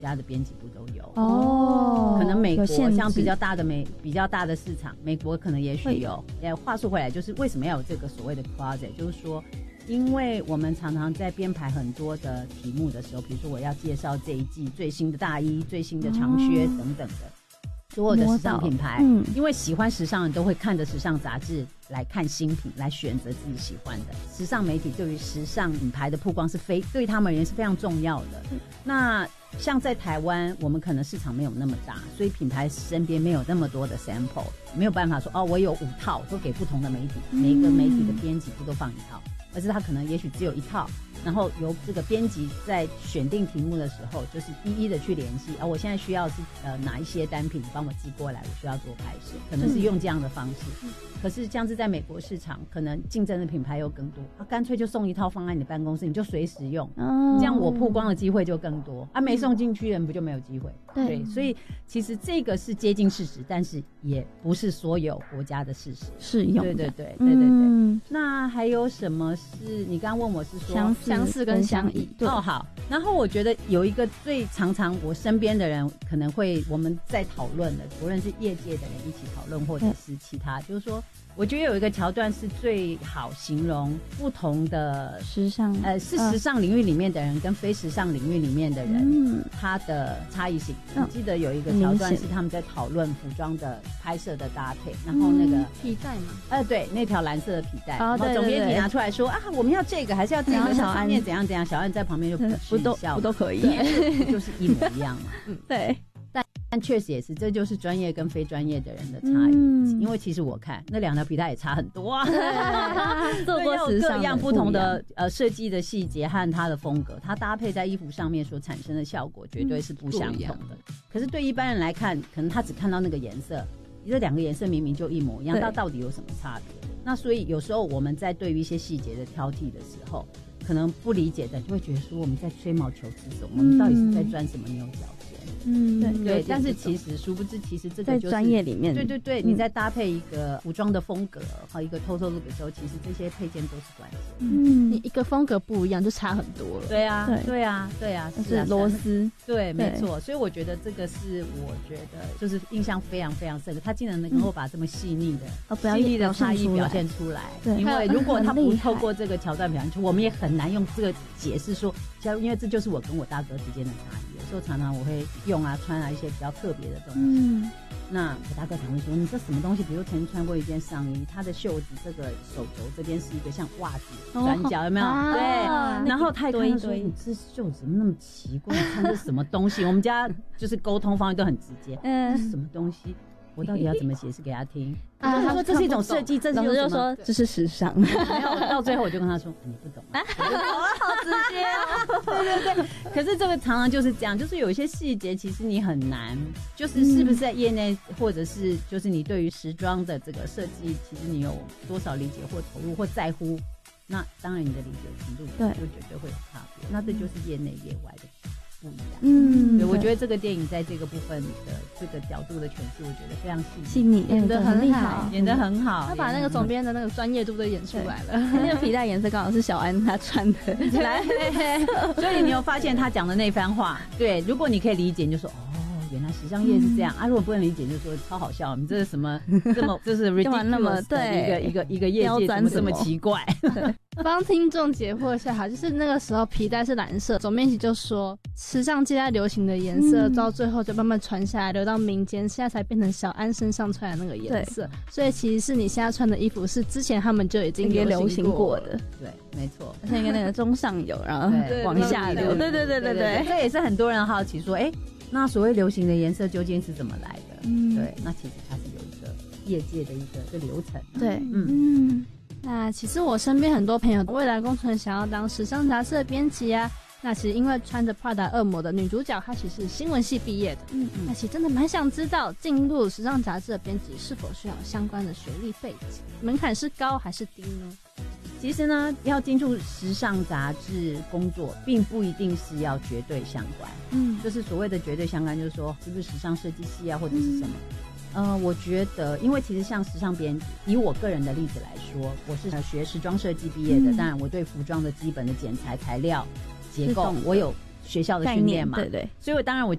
家的编辑部都有哦， 可能美国像比较大的市场，美国可能也许有。话说回来，就是为什么要有这个所谓的 closet， 就是说因为我们常常在编排很多的题目的时候，比如说我要介绍这一季最新的大衣、最新的长靴等等的所有的时尚品牌，因为喜欢时尚人都会看着时尚杂志来看新品，来选择自己喜欢的。时尚媒体对于时尚品牌的曝光是对他们而言是非常重要的。那像在台湾，我们可能市场没有那么大，所以品牌身边没有那么多的 sample， 没有办法说我有5套都给不同的媒体，每一个媒体的编辑部都放1套，而是他可能也许只有1套，然后由这个编辑在选定题目的时候，就是一一的去联系我现在需要是哪一些单品，你帮我寄过来，我需要做拍摄，可能是用这样的方式。可是这样子在美国市场，可能竞争的品牌又更多，干脆就送1套放在你的办公室，你就随时用，这样我曝光的机会就更多没送进去人不就没有机会？对，所以其实这个是接近事实，但是也不是所有国家的事实适用的。 对。那还有什么是你刚刚问我是说相似跟相异？ 好。然后我觉得有一个最常我身边的人可能会我们在讨论的，无论是业界的人一起讨论，或者是其他，就是说我觉得有一个桥段是最好形容不同的时尚是时尚领域里面的人跟非时尚领域里面的人他的差异性。我记得有一个桥段是他们在讨论服装的拍摄的搭配，然后那个皮带嘛对，那条蓝色的皮带，然后对总编辑拿出来说我们要这个还是要这个， 小安面怎样怎样，小安在旁边就不都可以， 就是一模一样嘛。 对。 但确实也是，这就是专业跟非专业的人的差异。因为其实我看那2条皮带也差很多做过时尚各样不同的设计的细节和它的风格，它搭配在衣服上面所产生的效果绝对是不相同的。可是对一般人来看，可能他只看到那个颜色，这2个颜色明明就一模一样，它到底有什么差别？那所以有时候我们在对于一些细节的挑剔的时候，可能不理解的就会觉得说我们在吹毛求疵什么，我们到底是在钻什么牛角尖？对，但是其实殊不知，其实这个就是在专业里面， 对，你在搭配一个服装的风格和一个 total look 的时候，其实这些配件都是关键。 你一个风格不一样就差很多了。 对啊， 是螺丝， 对，没错。所以我觉得这个是我觉得就是印象非常非常深刻，他竟然能够把这么细腻的差异表现出来。因为如果他不透过这个桥段表现出，我们也很难用这个解释说，因为这就是我跟我大哥之间的差异。有时候常常我会用穿一些比较特别的东西。那我大哥常会说，你这什么东西？比如曾经穿过一件上衣，它的袖子这个手肘这边是一个像袜子转角，有没有？对。然后他也看到说，你这袖子那么奇怪，你穿这什么东西？我们家就是沟通方面都很直接，这是什么东西？我到底要怎么解释给他听？他说这是一种设计，这是老师就说这是时尚。 没有，到最后我就跟他说你不懂， 好直接哦。 对。可是这个常常就是这样，就是有一些细节其实你很难，就是是不是在业内，或者是就是你对于时装的这个设计，其实你有多少理解或投入或在乎，那当然你的理解程度就绝对会有差别。那这就是业内业外的不一样。对，我觉得这个电影在这个部分的这个角度的诠释，我觉得非常细腻， 演得很厉害， 演得很好。 他把那个总编的那个专业度都演出来了。 那个皮带颜色刚好是小安他穿的， 所以你有发现他讲的那番话，对，如果你可以理解，你就说原来时尚业是这样如果不能理解，就说超好笑，你这是什么这么就是 ridiculous 的一个业界怎么这么奇怪？ 帮听众解惑一下哈，就是那个时候皮带是蓝色，总编辑就说时尚界在流行的颜色到最后就慢慢传下来，流到民间，现在才变成小安身上穿的那个颜色。所以其实是你现在穿的衣服是之前他们就已经流行过的。 对，没错， 像一个那个中上游，然后往下流。对， 这也是很多人好奇说，那所谓流行的颜色究竟是怎么来的？对，那其实它是有一个业界的一个流程。 对，那其实我身边很多朋友未来工程想要当时尚杂志的编辑啊，那其实因为穿着 Prada 恶魔的女主角她其实是新闻系毕业的，那其实真的蛮想知道进入时尚杂志的编辑是否需要相关的学历背景，门槛是高还是低呢？ 其实呢，要进入时尚杂志工作并不一定是要绝对相关，就是所谓的绝对相关，就是说是不是时尚设计系啊或者是什么。我觉得因为其实像时尚编辑，以我个人的例子来说，我是学时装设计毕业的，当然我对服装的基本的剪裁材料结构我有学校的训练嘛， 对对。 所以当然我